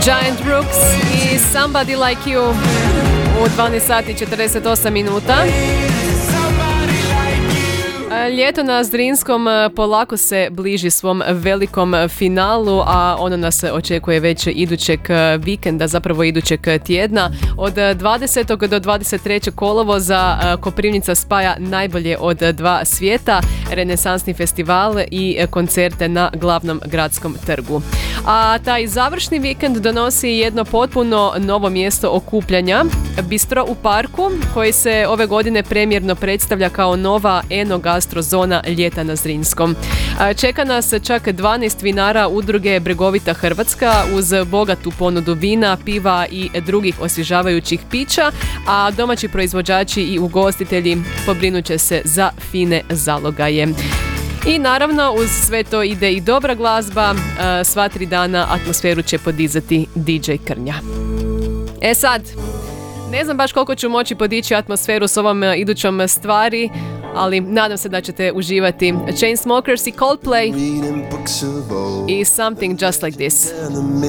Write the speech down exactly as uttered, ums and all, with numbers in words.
Giant Rooks i Somebody Like You u dvanaest sati i četrdeset osam minuta. Ljeto na Zrinskom polako se bliži svom velikom finalu, a ono nas očekuje već idućeg vikenda, zapravo idućeg tjedna. Od dvadesetog do dvadeset trećeg kolovoza Koprivnica spaja najbolje od dva svijeta, renesansni festival i koncerte na glavnom gradskom trgu. A taj završni vikend donosi jedno potpuno novo mjesto okupljanja, Bistro u parku, koji se ove godine premijerno predstavlja kao nova eno-gastro zona ljeta na Zrinskom. Čeka nas čak dvanaest vinara udruge Bregovita Hrvatska uz bogatu ponudu vina, piva i drugih osvježavajućih pića, a domaći proizvođači i ugostitelji pobrinut će se za fine zalogaje. I naravno uz sve to ide i dobra glazba, sva tri dana atmosferu će podizati D J Krnja. E sad, ne znam baš koliko ću moći podići atmosferu s ovom idućom stvari, ali nadam se da ćete uživati. Chainsmokers i Coldplay i Something Just Like This.